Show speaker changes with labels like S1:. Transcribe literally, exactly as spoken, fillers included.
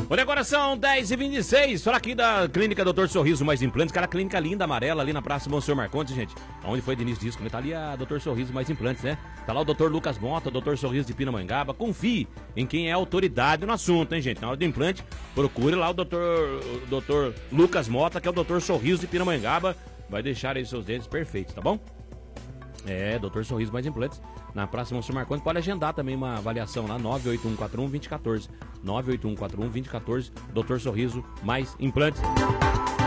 S1: Olha, agora são dez e vinte e seis. Fala aqui da Clínica doutor Sorriso Mais Implantes. Cara, clínica linda, amarela, ali na Praça Monsenhor Marcondes, gente. Onde foi Denise Disco, né? Tá ali a doutor Sorriso Mais Implantes, né? Tá lá o doutor Lucas Mota, doutor Sorriso de Pindamonhangaba. Confie em quem é autoridade no assunto, hein, gente? Na hora do implante, procure lá o doutor, o doutor Lucas Mota, que é o doutor Sorriso de Pindamonhangaba. Vai deixar aí seus dentes perfeitos, tá bom? É, doutor Sorriso Mais Implantes, na Praça Monsenhor Marcondes. Pode agendar também uma avaliação lá, nove oito um quatro um, dois zero um quatro. nove oito um quatro um, dois zero um quatro. doutor Sorriso Mais Implantes.